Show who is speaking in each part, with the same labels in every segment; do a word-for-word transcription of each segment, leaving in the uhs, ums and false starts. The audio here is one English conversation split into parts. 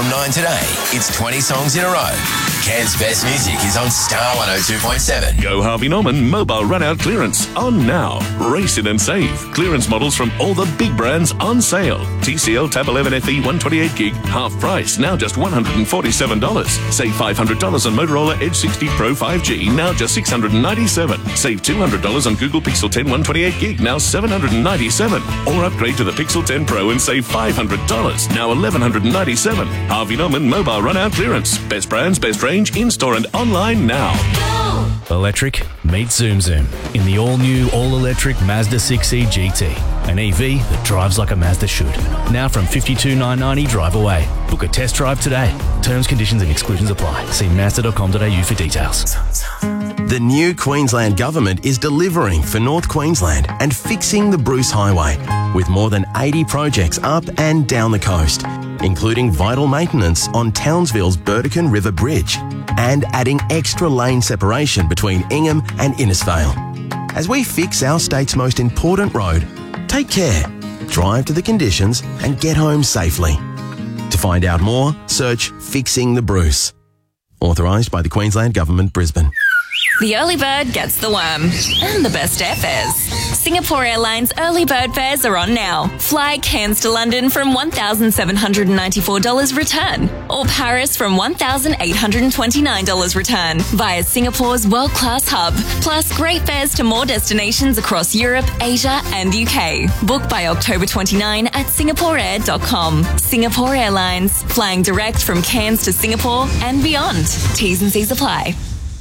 Speaker 1: nine today, it's twenty songs in a row. Cairns' best music is on Star one oh two point seven.
Speaker 2: Go Harvey Norman mobile run-out clearance on now. Race it and save. Clearance models from all the big brands on sale. T C L Tab eleven F E one twenty-eight gig, half price, now just one hundred forty-seven dollars. Save five hundred dollars on Motorola Edge sixty Pro five G, now just six hundred ninety-seven dollars. Save two hundred dollars on Google Pixel ten one twenty-eight gig, now seven hundred ninety-seven dollars. Or upgrade to the Pixel ten Pro and save five hundred dollars, now eleven ninety-seven dollars. Harvey Norman mobile run-out clearance. Best brands, best range, in-store and online now.
Speaker 3: Electric, meet Zoom Zoom in the all-new, all-electric Mazda six E G T. An E V that drives like a Mazda should. Now from fifty-two thousand nine hundred ninety drive away. Book a test drive today. Terms, conditions and exclusions apply. See mazda dot com dot a u for details.
Speaker 4: The new Queensland Government is delivering for North Queensland and fixing the Bruce Highway with more than eighty projects up and down the coast, including vital maintenance on Townsville's Burdekin River Bridge and adding extra lane separation between Ingham and Innisfail. As we fix our state's most important road, take care, drive to the conditions and get home safely. To find out more, search Fixing the Bruce. Authorised by the Queensland Government, Brisbane.
Speaker 5: The early bird gets the worm and the best airfares. Singapore Airlines early bird fares are on now. Fly Cairns to London from one thousand seven hundred ninety-four dollars return, or Paris from one thousand eight hundred twenty-nine dollars return via Singapore's world-class hub. Plus great fares to more destinations across Europe, Asia and U K. Book by October twenty-ninth at singapore air dot com. Singapore Airlines, flying direct from Cairns to Singapore and beyond. T's and C's apply.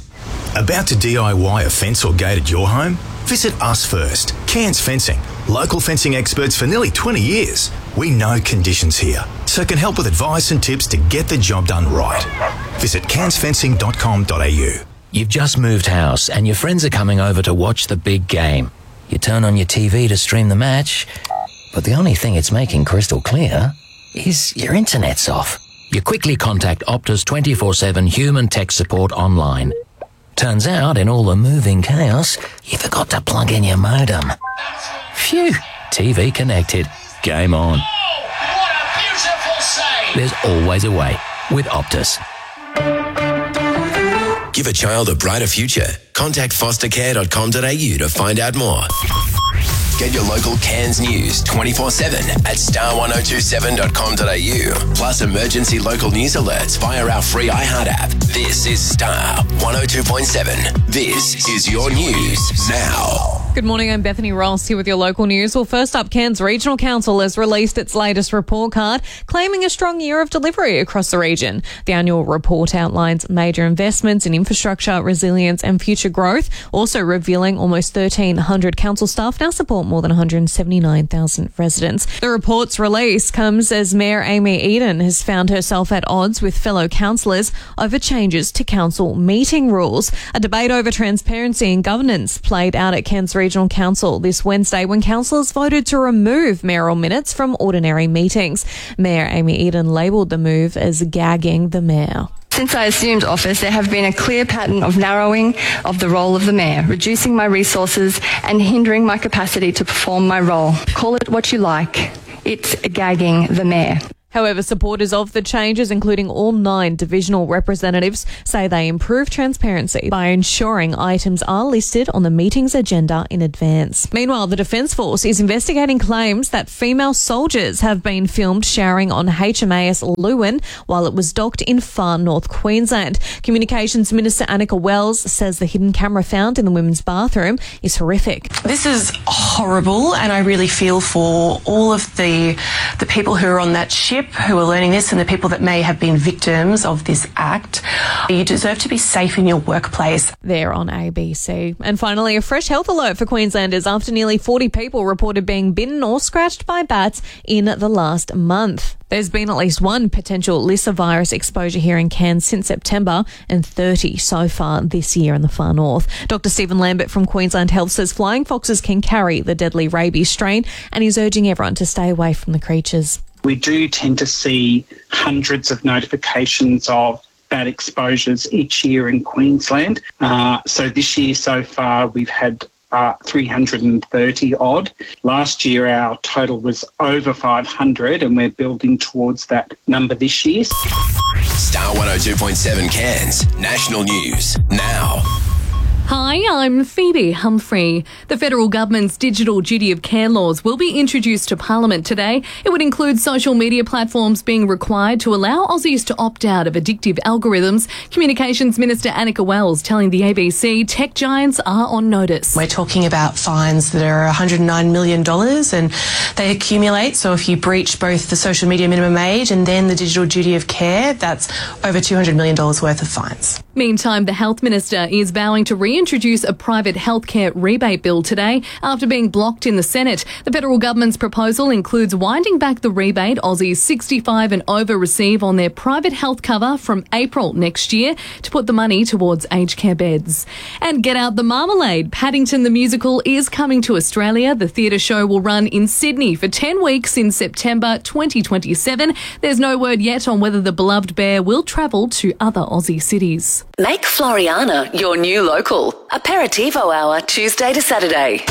Speaker 6: About to D I Y a fence or gate at your home? Visit us first. Cairns Fencing. Local fencing experts for nearly twenty years. We know conditions here, so can help with advice and tips to get the job done right. Visit cairns fencing dot com dot a u.
Speaker 7: You've just moved house and your friends are coming over to watch the big game. You turn on your T V to stream the match, but the only thing it's making crystal clear is your internet's off. You quickly contact Optus twenty-four seven human tech support online. Turns out, in all the moving chaos, you forgot to plug in your modem. Phew, T V connected. Game on.
Speaker 8: Oh, what a beautiful save!
Speaker 7: There's always a way with Optus.
Speaker 1: Give a child a brighter future. Contact foster care dot com dot a u to find out more. Get your local Cairns news twenty-four seven at star one oh two seven dot com dot a u. Plus emergency local news alerts via our free iHeart app. This is Star one oh two point seven. This is your news now.
Speaker 9: Good morning, I'm Bethany Ross here with your local news. Well, first up, Cairns Regional Council has released its latest report card, claiming a strong year of delivery across the region. The annual report outlines major investments in infrastructure, resilience and future growth, also revealing almost thirteen hundred council staff now support more than one hundred seventy-nine thousand residents. The report's release comes as Mayor Amy Eden has found herself at odds with fellow councillors over changes to council meeting rules. A debate over transparency and governance played out at Cairns Regional Council this Wednesday when councillors voted to remove mayoral minutes from ordinary meetings. Mayor Amy Eden labelled the move as gagging the mayor.
Speaker 10: Since I assumed office, there have been a clear pattern of narrowing of the role of the mayor, reducing my resources and hindering my capacity to perform my role. Call it what you like. It's gagging the mayor.
Speaker 9: However, supporters of the changes, including all nine divisional representatives, say they improve transparency by ensuring items are listed on the meeting's agenda in advance. Meanwhile, the Defence Force is investigating claims that female soldiers have been filmed showering on H M A S Lewin while it was docked in far north Queensland. Communications Minister Annika Wells says the hidden camera found in the women's bathroom is horrific.
Speaker 11: This is horrible, and I really feel for all of the the people who are on that ship who are learning this and the people that may have been victims of this act. You deserve to be safe in your workplace.
Speaker 9: There on A B C. And finally, a fresh health alert for Queenslanders after nearly forty people reported being bitten or scratched by bats in the last month. There's been at least one potential Lissa virus exposure here in Cairns since September and thirty so far this year in the far north. Doctor Stephen Lambert from Queensland Health says flying foxes can carry the deadly rabies strain and he's urging everyone to stay away from the creatures.
Speaker 12: We do tend to see hundreds of notifications of bat exposures each year in Queensland. Uh, so this year so far we've had uh, three hundred thirty odd. Last year, our total was over five hundred, and we're building towards that number this year.
Speaker 1: Star one oh two point seven Cairns, national news, now.
Speaker 13: Hi, I'm Phoebe Humphrey. The federal government's digital duty of care laws will be introduced to Parliament today. It would include social media platforms being required to allow Aussies to opt out of addictive algorithms. Communications Minister Annika Wells telling the A B C tech giants are on notice.
Speaker 11: We're talking about fines that are one hundred nine million dollars and they accumulate. So if you breach both the social media minimum age and then the digital duty of care, that's over two hundred million dollars worth of fines.
Speaker 13: Meantime, the Health Minister is vowing to reintroduce a private healthcare rebate bill today after being blocked in the Senate. The federal government's proposal includes winding back the rebate Aussies sixty-five and over receive on their private health cover from April next year to put the money towards aged care beds. And get out the marmalade. Paddington the Musical is coming to Australia. The theatre show will run in Sydney for ten weeks in September twenty twenty-seven. There's no word yet on whether the beloved bear will travel to other Aussie cities.
Speaker 14: Make Floriana your new local. Aperitivo hour, Tuesday to Saturday.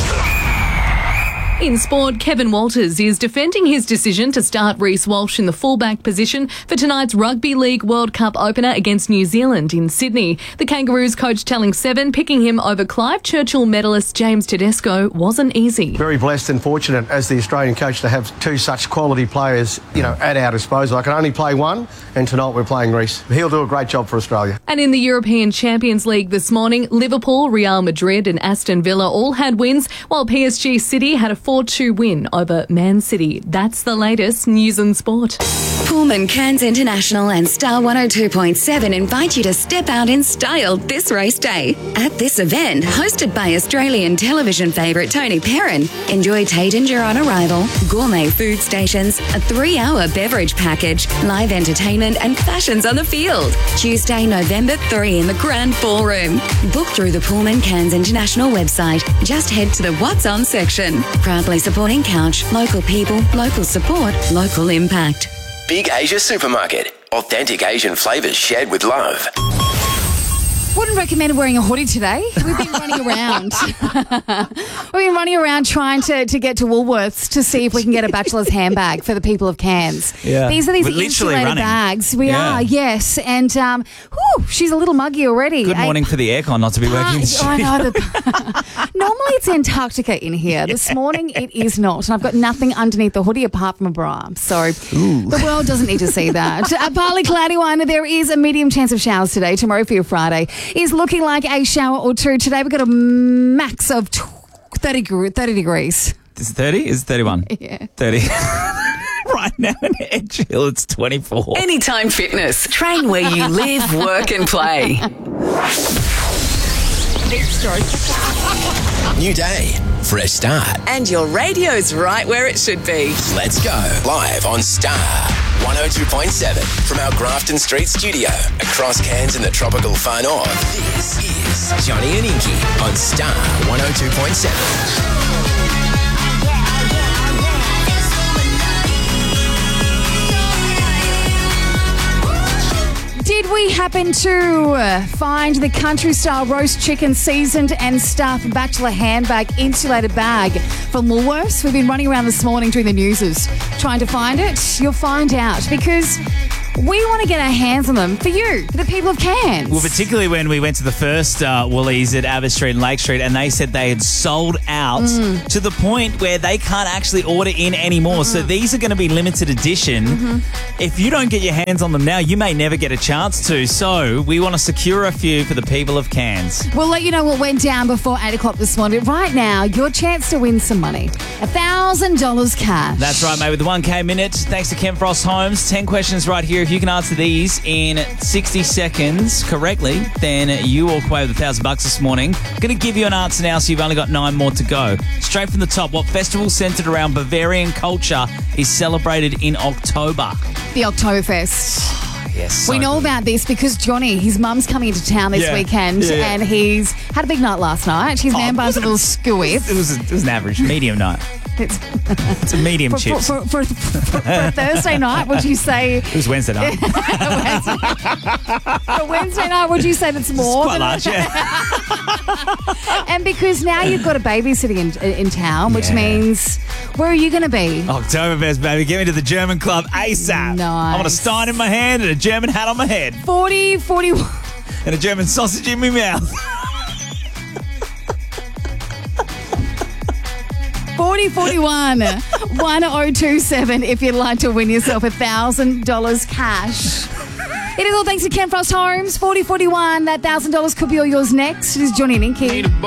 Speaker 13: In sport, Kevin Walters is defending his decision to start Reece Walsh in the fullback position for tonight's Rugby League World Cup opener against New Zealand in Sydney. The Kangaroos coach telling Seven picking him over Clive Churchill medalist James Tedesco wasn't easy.
Speaker 15: Very blessed and fortunate as the Australian coach to have two such quality players, you know, at our disposal. I can only play one, and tonight we're playing Reece. He'll do a great job for Australia.
Speaker 13: And in the European Champions League this morning, Liverpool, Real Madrid and Aston Villa all had wins, while P S G City had a four two win over Man City. That's the latest news and sport.
Speaker 14: Pullman Cairns International and Star one oh two point seven invite you to step out in style this race day. At this event, hosted by Australian television favourite Tony Perrin, enjoy Taittinger on arrival, gourmet food stations, a three-hour beverage package, live entertainment and fashions on the field. Tuesday, November third in the Grand Ballroom. Book through the Pullman Cairns International website. Just head to the What's On section. Proudly supporting Couch, local people, local support, local impact.
Speaker 1: Big Asia Supermarket. Authentic Asian flavours shared with love.
Speaker 16: Wouldn't recommend wearing a hoodie today. We've been running around. We've been running around trying to, to get to Woolworths to see if we can get a bachelor's handbag for the people of Cairns.
Speaker 17: Yeah.
Speaker 16: These are these
Speaker 17: We're literally
Speaker 16: insulated
Speaker 17: running.
Speaker 16: bags. We
Speaker 17: Yeah.
Speaker 16: are, yes. And um, whew, she's a little muggy already.
Speaker 17: Good morning for the aircon not to be working. in the
Speaker 16: I
Speaker 17: studio.
Speaker 16: know. The, normally it's Antarctica in here. This morning it is not. And I've got nothing underneath the hoodie apart from a bra. So the world doesn't need to see that. A partly cloudy one. There is a medium chance of showers today. Tomorrow for your Friday is looking like a shower or two. Today we've got a max of thirty, thirty degrees.
Speaker 17: Is it thirty? Is it thirty-one?
Speaker 16: Yeah.
Speaker 17: thirty. Right now in Edge Hill, it's twenty-four.
Speaker 14: Anytime Fitness. Train where you live, work and play.
Speaker 1: New day, fresh start.
Speaker 14: And your radio's right where it should be.
Speaker 1: Let's go. Live on Star one oh two point seven from our Grafton Street studio across Cairns in the tropical far north. This is Johnny and Inky on Star one oh two point seven.
Speaker 16: Did we happen to find the country-style roast chicken seasoned and stuffed bachelor handbag insulated bag from Woolworths? We've been running around this morning doing the newses trying to find it. You'll find out because we want to get our hands on them for you, for the people of Cairns.
Speaker 17: Well, particularly when we went to the first uh, Woolies at Abbott Street and Lake Street, and they said they had sold out
Speaker 16: Mm.
Speaker 17: to the point where they can't actually order in anymore. So these are going to be limited edition.
Speaker 16: Mm-hmm.
Speaker 17: If you don't get your hands on them now, you may never get a chance to. So we want to secure a few for the people of Cairns.
Speaker 16: We'll let you know what went down before eight o'clock this morning. Right now, your chance to win some money. one thousand dollars cash.
Speaker 17: That's right, mate. With the one K minute, thanks to Ken Frost Homes. ten questions right here. If you can answer these in sixty seconds correctly, then you walk away with a thousand bucks this morning. Going to give you an answer now, so you've only got nine more to go. Straight from the top, what festival centred around Bavarian culture is celebrated in October?
Speaker 16: The Oktoberfest.
Speaker 17: Yes.
Speaker 16: We
Speaker 17: so
Speaker 16: know
Speaker 17: good.
Speaker 16: about this because Johnny, his mum's coming into town this
Speaker 17: Yeah.
Speaker 16: weekend
Speaker 17: Yeah, yeah.
Speaker 16: and he's had a big night last night. His man buys a little skew whip.
Speaker 17: It was, it was an average, medium night.
Speaker 16: It's,
Speaker 17: It's a medium
Speaker 16: for,
Speaker 17: chips.
Speaker 16: For, for, for, for, for a Thursday night, would you say...
Speaker 17: It was Wednesday night.
Speaker 16: For Wednesday night, would you say that's more?
Speaker 17: Quite
Speaker 16: than
Speaker 17: large, yeah.
Speaker 16: And because now you've got a baby sitting in, in town, which
Speaker 17: Yeah.
Speaker 16: means, where are you going to be?
Speaker 17: Oktoberfest, baby. Get me to the German club ASAP.
Speaker 16: Nice.
Speaker 17: I want a Stein in my hand and a German hat on my head.
Speaker 16: forty, forty-one
Speaker 17: And a German sausage in my mouth.
Speaker 16: forty forty-one one oh two seven if you'd like to win yourself one thousand dollars cash. It is all thanks to Ken Frost Homes. forty forty-one, that one thousand dollars could be all yours next. It is Johnny and Inky.